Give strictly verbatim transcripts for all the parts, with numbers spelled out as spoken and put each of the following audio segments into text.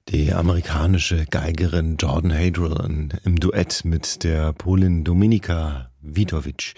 Die amerikanische Geigerin Jordan Hadrill im Duett mit der Polin Dominika Witowicz.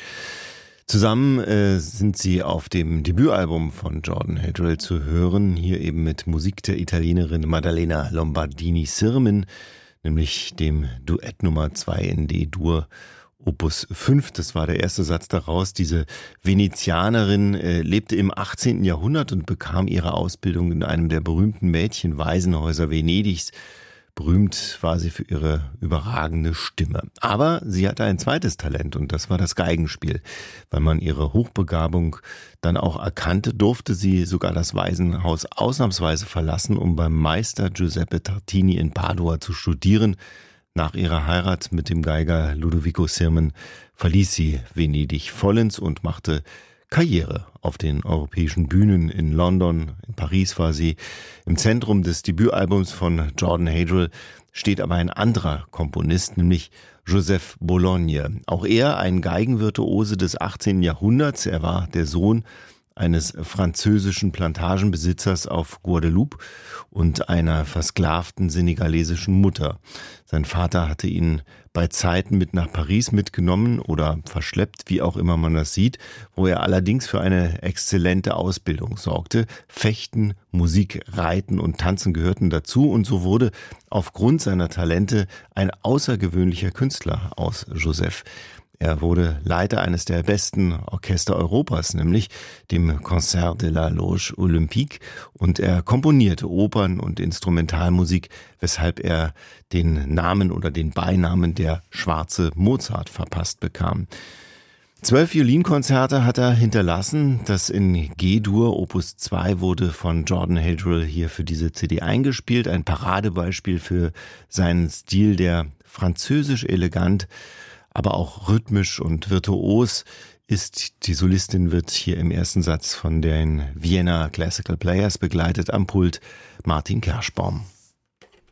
Zusammen äh, sind sie auf dem Debütalbum von Jordan Hadrill zu hören, hier eben mit Musik der Italienerin Maddalena Lombardini-Sirmin, nämlich dem Duett Nummer zwei in D-Dur Opus fünf, das war der erste Satz daraus. Diese Venezianerin äh, lebte im achtzehnten Jahrhundert und bekam ihre Ausbildung in einem der berühmten Mädchenwaisenhäuser Venedigs. Berühmt war sie für ihre überragende Stimme. Aber sie hatte ein zweites Talent und das war das Geigenspiel. Weil man ihre Hochbegabung dann auch erkannte, durfte sie sogar das Waisenhaus ausnahmsweise verlassen, um beim Meister Giuseppe Tartini in Padua zu studieren. Nach ihrer Heirat mit dem Geiger Ludovico Sirmin verließ sie Venedig vollends und machte Karriere auf den europäischen Bühnen. In London, in Paris war sie. Im Zentrum des Debütalbums von Jordan Hadrill steht aber ein anderer Komponist, nämlich Joseph Bologne. Auch er ein Geigenvirtuose des achtzehnten Jahrhunderts. Er war der Sohn eines französischen Plantagenbesitzers auf Guadeloupe und einer versklavten senegalesischen Mutter. Sein Vater hatte ihn bei Zeiten mit nach Paris mitgenommen oder verschleppt, wie auch immer man das sieht, wo er allerdings für eine exzellente Ausbildung sorgte. Fechten, Musik, Reiten und Tanzen gehörten dazu und so wurde aufgrund seiner Talente ein außergewöhnlicher Künstler aus Joseph. Er wurde Leiter eines der besten Orchester Europas, nämlich dem Concert de la Loge Olympique, und er komponierte Opern und Instrumentalmusik, weshalb er den Namen oder den Beinamen der schwarze Mozart verpasst bekam. Zwölf Violinkonzerte hat er hinterlassen. Das in G-Dur Opus zwei wurde von Jordan Hadrill hier für diese C D eingespielt. Ein Paradebeispiel für seinen Stil, der französisch elegant, aber auch rhythmisch und virtuos ist. Die Solistin wird hier im ersten Satz von den Vienna Classical Players begleitet, am Pult Martin Kerschbaum.